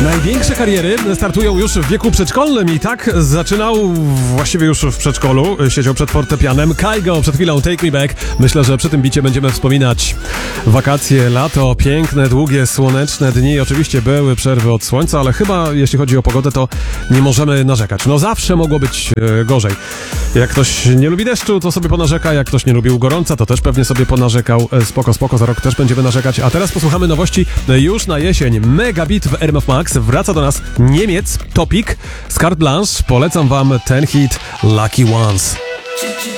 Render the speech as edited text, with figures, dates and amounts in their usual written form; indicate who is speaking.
Speaker 1: Największe kariery startują już w wieku przedszkolnym i tak zaczynał właściwie już w przedszkolu. Siedział przed fortepianem. Kygo przed chwilą Take Me Back. Myślę, że przy tym bicie będziemy wspominać wakacje, lato, piękne, długie, słoneczne dni. Oczywiście były przerwy od słońca, ale chyba jeśli chodzi o pogodę, to nie możemy narzekać. No zawsze mogło być gorzej. Jak ktoś nie lubi deszczu, to sobie ponarzeka. Jak ktoś nie lubił gorąca, to też pewnie sobie ponarzekał. Spoko, za rok też będziemy narzekać. A teraz posłuchamy nowości już na jesień. Megabit w RMF Max. Wraca do nas Niemiec, Topic z Carte Blanche. Polecam wam ten hit Lucky Ones.